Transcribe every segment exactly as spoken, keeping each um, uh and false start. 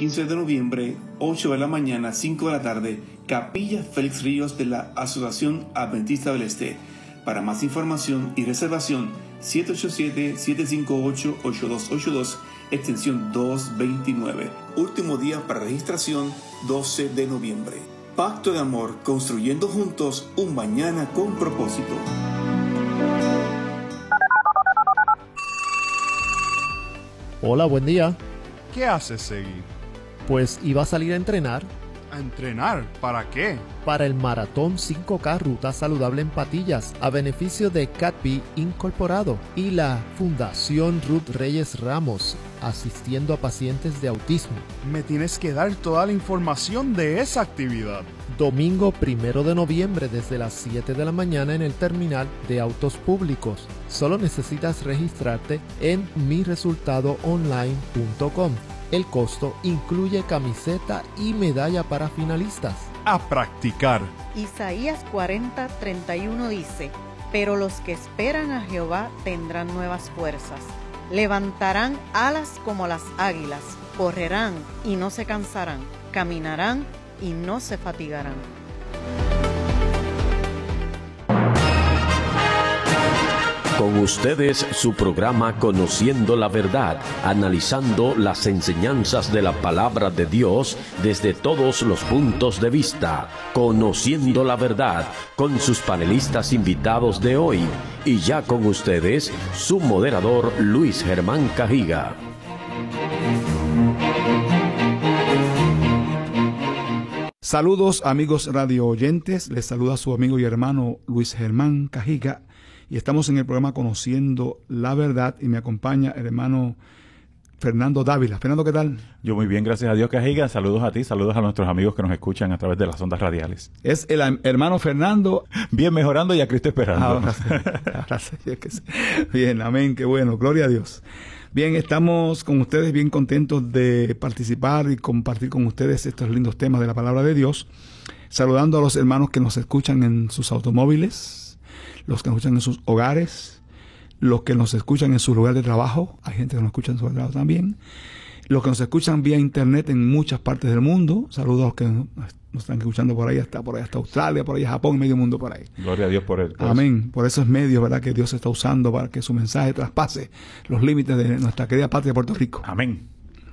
quince de noviembre, ocho de la mañana, cinco de la tarde, Capilla Félix Ríos de la Asociación Adventista del Este. Para más información y reservación, siete ocho siete, siete cinco ocho, ocho dos ocho dos, extensión doscientos veintinueve. Último día para registración, doce de noviembre. Pacto de amor, construyendo juntos un mañana con propósito. Hola, buen día. ¿Qué haces, Segui? Pues iba a salir a entrenar. ¿A entrenar? ¿Para qué? Para el Maratón cinco K Ruta Saludable en Patillas, a beneficio de Catpi Incorporado y la Fundación Ruth Reyes Ramos, asistiendo a pacientes de autismo. Me tienes que dar toda la información de esa actividad. Domingo primero de noviembre desde las siete de la mañana en el terminal de autos públicos. Solo necesitas registrarte en mi resultado online punto com. El costo incluye camiseta y medalla para finalistas. A practicar. Isaías cuarenta, treinta y uno dice: pero los que esperan a Jehová tendrán nuevas fuerzas. Levantarán alas como las águilas, correrán y no se cansarán, caminarán y no se fatigarán. Con ustedes su programa Conociendo la Verdad, analizando las enseñanzas de la Palabra de Dios desde todos los puntos de vista. Conociendo la Verdad, con sus panelistas invitados de hoy. Y ya con ustedes, su moderador Luis Germán Cajiga. Saludos amigos radio oyentes, les saluda su amigo y hermano Luis Germán Cajiga. Y estamos en el programa Conociendo la Verdad y me acompaña el hermano Fernando Dávila. Fernando, ¿qué tal? Yo muy bien, gracias a Dios, Cajiga. Saludos a ti, saludos a nuestros amigos que nos escuchan a través de las ondas radiales. Es el hermano Fernando. Bien, mejorando y a Cristo esperando. Ahora sí, ahora sí, es que sí. Bien, amén, qué bueno, gloria a Dios. Bien, estamos con ustedes bien contentos de participar y compartir con ustedes estos lindos temas de la palabra de Dios. Saludando a los hermanos que nos escuchan en sus automóviles, los que nos escuchan en sus hogares, los que nos escuchan en su lugar de trabajo, hay gente que nos escucha en su lugar de trabajo también, los que nos escuchan vía internet en muchas partes del mundo, saludos a los que nos, nos están escuchando por ahí, hasta por ahí hasta Australia, por ahí Japón, medio mundo por ahí. Gloria a Dios por él. Amén, por esos medios, ¿verdad?, que Dios está usando para que su mensaje traspase los límites de nuestra querida patria Puerto Rico. Amén.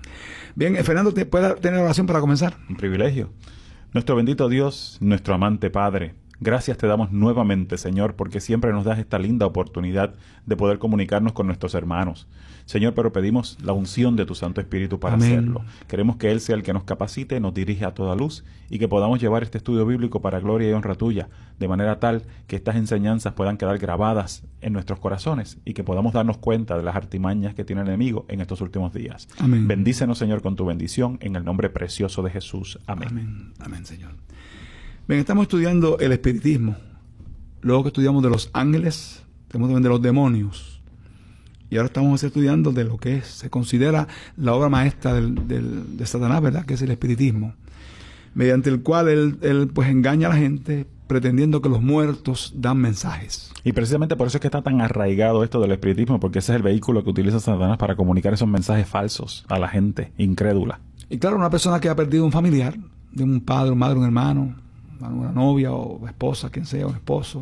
Bien, Fernando, ¿te puede tener oración para comenzar? Un privilegio. Nuestro bendito Dios, nuestro amante Padre, gracias te damos nuevamente, Señor, porque siempre nos das esta linda oportunidad de poder comunicarnos con nuestros hermanos. Señor, pero pedimos la unción de tu Santo Espíritu para Amén. hacerlo. Queremos que Él sea el que nos capacite, nos dirija a toda luz y que podamos llevar este estudio bíblico para gloria y honra tuya, de manera tal que estas enseñanzas puedan quedar grabadas en nuestros corazones y que podamos darnos cuenta de las artimañas que tiene el enemigo en estos últimos días. Amén. Bendícenos, Señor, con tu bendición en el nombre precioso de Jesús. Amén. Amén, Amén, Señor. Bien, estamos estudiando el espiritismo. Luego que estudiamos de los ángeles, tenemos también de los demonios. Y ahora estamos estudiando de lo que es, se considera la obra maestra del, del, de Satanás, ¿verdad?, que es el espiritismo. Mediante el cual él, él pues engaña a la gente pretendiendo que los muertos dan mensajes. Y precisamente por eso es que está tan arraigado esto del espiritismo, porque ese es el vehículo que utiliza Satanás para comunicar esos mensajes falsos a la gente incrédula. Y claro, una persona que ha perdido un familiar, de un padre, un madre, un hermano, una novia o esposa, quien sea, un esposo,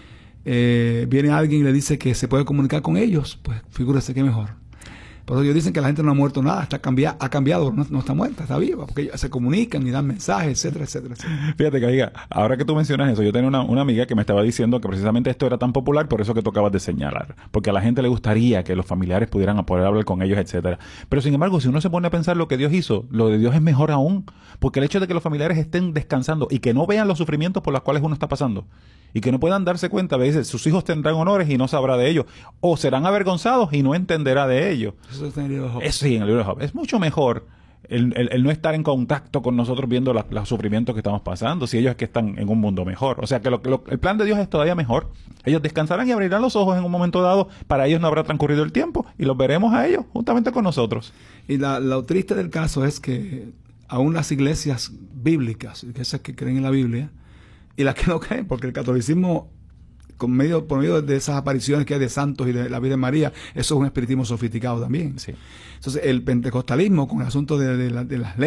eh, viene alguien y le dice que se puede comunicar con ellos, pues figúrese que mejor. Por eso ellos dicen que la gente no ha muerto nada, está cambia, ha cambiado, no, no está muerta, está viva, porque ellos se comunican y dan mensajes, etcétera, etcétera, etcétera. Fíjate, Cajiga, ahora que tú mencionas eso, yo tenía una, una amiga que me estaba diciendo que precisamente esto era tan popular por eso que tú acabas de señalar, porque a la gente le gustaría que los familiares pudieran poder hablar con ellos, etcétera. Pero sin embargo, si uno se pone a pensar lo que Dios hizo, lo de Dios es mejor aún, porque el hecho de que los familiares estén descansando y que no vean los sufrimientos por los cuales uno está pasando, y que no puedan darse cuenta, a veces sus hijos tendrán honores y no sabrá de ellos, o serán avergonzados y no entenderá de ellos. Eso está en el libro de Job. Es, sí, en el libro de Job. Es mucho mejor el, el, el no estar en contacto con nosotros viendo la, los sufrimientos que estamos pasando, si ellos es que están en un mundo mejor. O sea que lo, lo, el plan de Dios es todavía mejor. Ellos descansarán y abrirán los ojos en un momento dado, para ellos no habrá transcurrido el tiempo y los veremos a ellos juntamente con nosotros. Y la, lo triste del caso es que aún las iglesias bíblicas, esas que creen en la Biblia, y las que no creen, porque el catolicismo, con medio, por medio de esas apariciones que hay de santos y de la Virgen María, eso es un espiritismo sofisticado también. Sí. Entonces, el pentecostalismo, con el asunto de, de, la, de las leyes,